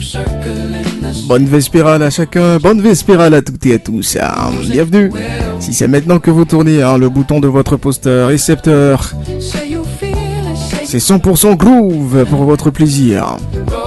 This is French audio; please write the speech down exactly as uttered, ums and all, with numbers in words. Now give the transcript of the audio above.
Bonne vespérale à chacun, bonne vespérale à toutes et à tous. Hein. Bienvenue. Si c'est maintenant que vous tournez hein, le bouton de votre poster récepteur, c'est cent pour cent groove pour votre plaisir.